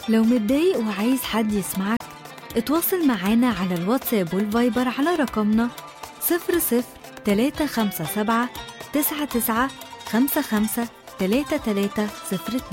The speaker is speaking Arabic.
لو متضايق وعايز حد يسمعك، اتواصل معانا على الواتساب والفايبر على رقمنا 00 357 99 55 3302.